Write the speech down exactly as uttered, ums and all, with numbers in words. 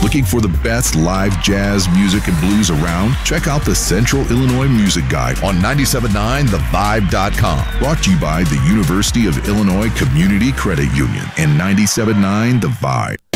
Looking for the best live jazz music and blues around? Check out the Central Illinois Music Guide on ninety-seven point nine the vibe dot com. Brought to you by the University of Illinois Community Credit Union and ninety-seven point nine The Vibe.